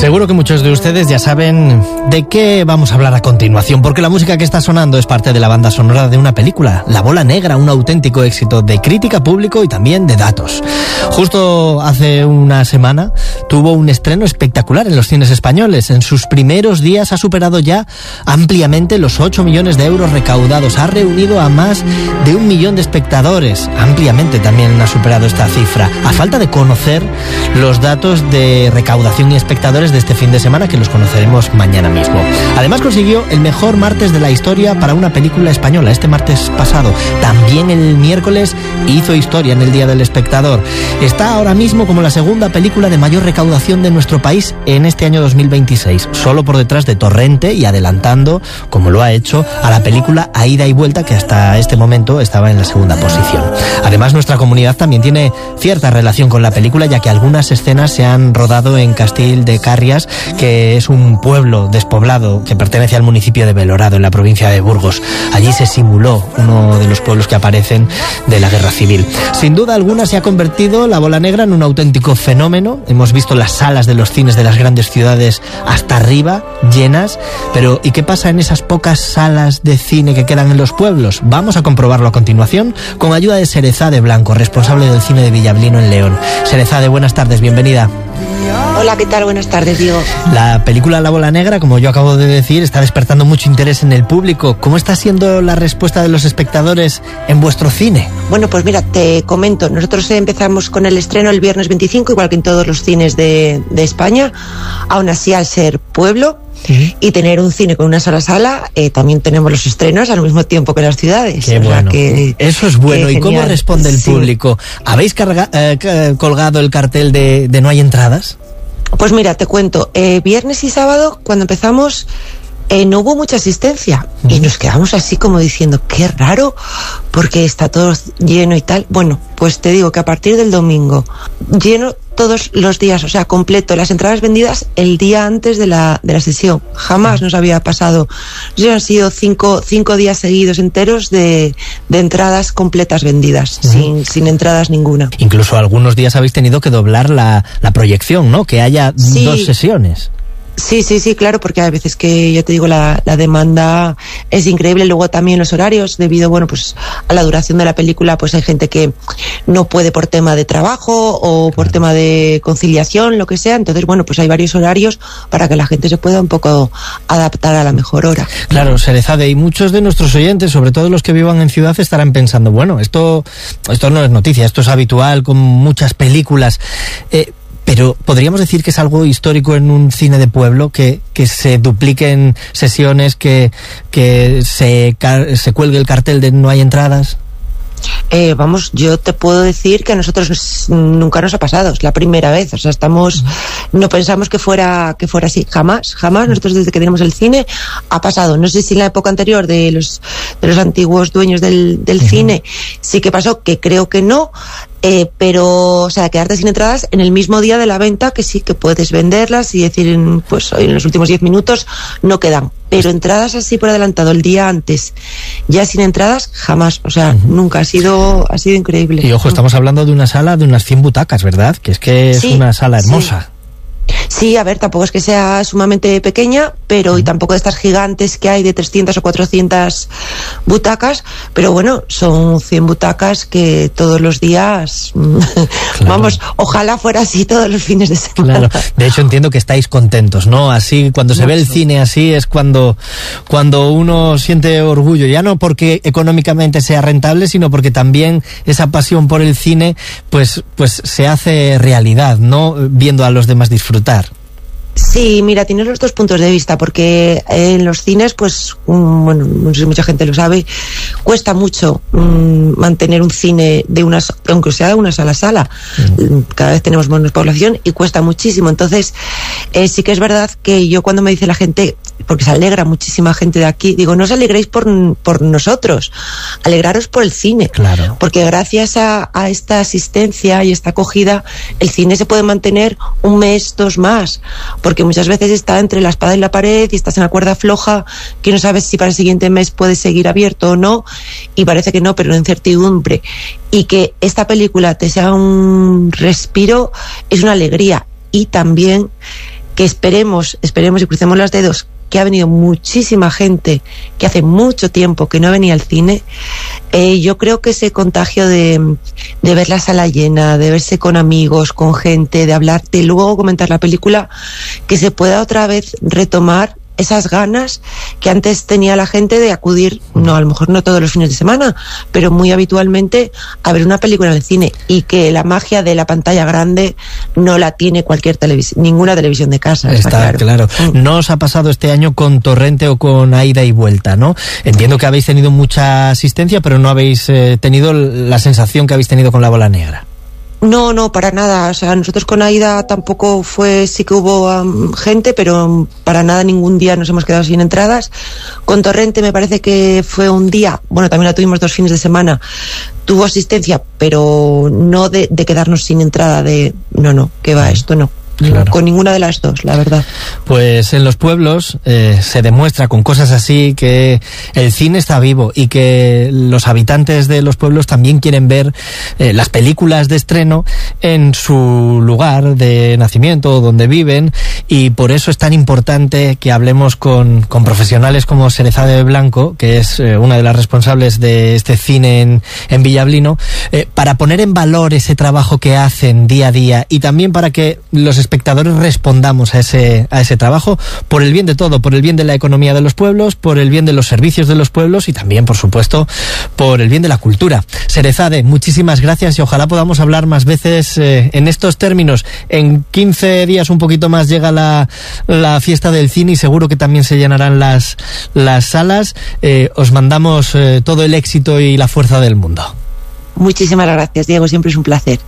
Seguro que muchos de ustedes ya saben de qué vamos a hablar a continuación, porque la música que está sonando es parte de la banda sonora de una película, La Bola Negra, un auténtico éxito de crítica, público y también de datos. Justo hace una semana tuvo un estreno espectacular en los cines españoles. En sus primeros días ha superado ya ampliamente los 8 millones de euros recaudados. Ha reunido a más de 1 millón de espectadores. Ampliamente también ha superado esta cifra. A falta de conocer los datos de recaudación y espectadores de este fin de semana, que los conoceremos mañana mismo. Además consiguió el mejor martes de la historia para una película española, este martes pasado. También el miércoles hizo historia en el Día del Espectador. Está ahora mismo como la segunda película de mayor recaudación de nuestro país en este año 2026, solo por detrás de Torrente y adelantando, como lo ha hecho, a la película A Ida y Vuelta, que hasta este momento estaba en la segunda posición. Además, nuestra comunidad también tiene cierta relación con la película, ya que algunas escenas se han rodado en Castil de Carrias, que es un pueblo despoblado que pertenece al municipio de Belorado, en la provincia de Burgos. Allí se simuló uno de los pueblos que aparecen de la Guerra Civil. Sin duda alguna se ha convertido La Bola Negra en un auténtico fenómeno. Hemos visto las salas de los cines de las grandes ciudades hasta arriba, llenas. Pero ¿y qué pasa en esas pocas salas de cine que quedan en los pueblos? Vamos a comprobarlo a continuación con ayuda de Serezade Blanco, responsable del cine de Villablino en León. Serezade, buenas tardes, bienvenida. Hola, ¿qué tal? Buenas tardes, Diego. La película La Bola Negra, como yo acabo de decir, está despertando mucho interés en el público. ¿Cómo está siendo la respuesta de los espectadores en vuestro cine? Bueno, pues mira, te comento. Nosotros empezamos con el estreno el viernes 25, igual que en todos los cines de España. Aún así, al ser pueblo y tener un cine con una sola sala, también tenemos los estrenos al mismo tiempo que las ciudades. Qué bueno. Eso es bueno. ¿Y cómo responde el público? ¿Habéis colgado el cartel de no hay entradas? Pues mira, te cuento. Viernes y sábado, cuando empezamos, no hubo mucha asistencia. Y nos quedamos así como diciendo, qué raro, porque está todo lleno y tal. Bueno, pues te digo que a partir del domingo, lleno todos los días, o sea, completo, las entradas vendidas el día antes de la sesión. Jamás nos había pasado. Han sido cinco días seguidos enteros de entradas completas vendidas, sin entradas ninguna. Incluso algunos días habéis tenido que doblar la proyección, ¿no? Que haya dos sesiones. Sí, claro, porque hay veces que, ya te digo, la demanda es increíble. Luego también los horarios, debido, bueno, pues a la duración de la película, pues hay gente que no puede por tema de trabajo o por tema de conciliación, lo que sea. Entonces, bueno, pues hay varios horarios para que la gente se pueda un poco adaptar a la mejor hora. Claro, Serezade, y muchos de nuestros oyentes, sobre todo los que vivan en ciudad, estarán pensando, bueno, esto no es noticia, esto es habitual con muchas películas. Pero podríamos decir que es algo histórico en un cine de pueblo, que se dupliquen sesiones, que se cuelgue el cartel de no hay entradas. Vamos, yo te puedo decir que a nosotros nunca nos ha pasado, es la primera vez, o sea, no pensamos que fuera así, jamás, nosotros desde que tenemos el cine ha pasado. No sé si en la época anterior de los antiguos dueños del cine sí que pasó, que creo que no, pero, o sea, quedarte sin entradas en el mismo día de la venta, que sí que puedes venderlas y decir, pues en los últimos 10 minutos no quedan. Pero entradas así por adelantado el día antes, ya sin entradas, jamás, o sea, nunca, ha sido increíble. Y ojo, estamos hablando de una sala de unas 100 butacas, ¿verdad? Que es una sala hermosa. Sí, a ver, tampoco es que sea sumamente pequeña, pero y tampoco de estas gigantes que hay de 300 o 400 butacas, pero bueno, son 100 butacas que todos los días, vamos, ojalá fuera así todos los fines de semana. Claro, de hecho entiendo que estáis contentos, ¿no? Así, cuando se ve el cine así es cuando uno siente orgullo, ya no porque económicamente sea rentable, sino porque también esa pasión por el cine, pues se hace realidad, ¿no? Viendo a los demás disfrutar. Sí, mira, tienes los dos puntos de vista, porque en los cines, pues, bueno, no sé si mucha gente lo sabe, cuesta mucho mantener un cine aunque sea de una sola sala. Cada vez tenemos menos población y cuesta muchísimo. Entonces, sí que es verdad que yo, cuando me dice la gente, porque se alegra muchísima gente de aquí, digo, no os alegréis por nosotros, alegraros por el cine. Claro. Porque gracias a esta asistencia y esta acogida, el cine se puede mantener un mes, 2 más, porque muchas veces está entre la espada y la pared y estás en la cuerda floja, que no sabes si para el siguiente mes puedes seguir abierto o no, y parece que no, pero en incertidumbre. Y que esta película te sea un respiro es una alegría. Y también que esperemos y crucemos los dedos, que ha venido muchísima gente que hace mucho tiempo que no venía al cine. Yo creo que ese contagio de ver la sala llena, de verse con amigos, con gente, de hablar, de luego comentar la película, que se pueda otra vez retomar esas ganas que antes tenía la gente de acudir, no, a lo mejor no todos los fines de semana, pero muy habitualmente a ver una película en el cine, y que la magia de la pantalla grande no la tiene ninguna televisión de casa. Está claro. No os ha pasado este año con Torrente o con ida y vuelta, ¿no? Entiendo que habéis tenido mucha asistencia, pero no habéis tenido la sensación que habéis tenido con La Bola Negra. No, para nada. O sea, nosotros con Aida tampoco sí que hubo gente, pero para nada ningún día nos hemos quedado sin entradas. Con Torrente me parece que fue un día, bueno, también la tuvimos 2 fines de semana, tuvo asistencia, pero no de quedarnos sin entrada, no, que va, esto no. Claro. Con ninguna de las dos, la verdad. Pues en los pueblos se demuestra con cosas así que el cine está vivo y que los habitantes de los pueblos también quieren ver las películas de estreno en su lugar de nacimiento, donde viven, y por eso es tan importante que hablemos con profesionales como Serezade Blanco, que es una de las responsables de este cine en Villablino, para poner en valor ese trabajo que hacen día a día, y también para que los espectadores respondamos a ese trabajo, por el bien de todo, por el bien de la economía de los pueblos, por el bien de los servicios de los pueblos y también, por supuesto, por el bien de la cultura. Serezade, muchísimas gracias, y ojalá podamos hablar más veces en estos términos. En 15 días, un poquito más, llega la fiesta del cine y seguro que también se llenarán las salas. Os mandamos todo el éxito y la fuerza del mundo. Muchísimas gracias, Diego, siempre es un placer.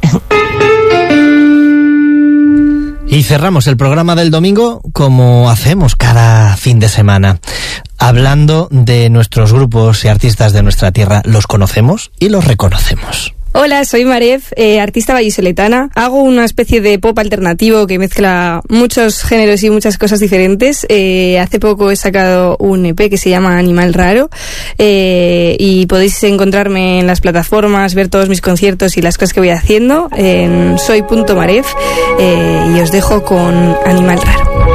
Y cerramos el programa del domingo como hacemos cada fin de semana, hablando de nuestros grupos y artistas de nuestra tierra. Los conocemos y los reconocemos. Hola, soy Maref, artista vallisoletana. Hago una especie de pop alternativo que mezcla muchos géneros y muchas cosas diferentes. Hace poco he sacado un EP que se llama Animal Raro, y podéis encontrarme en las plataformas, ver todos mis conciertos y las cosas que voy haciendo en soy.maref, y os dejo con Animal Raro.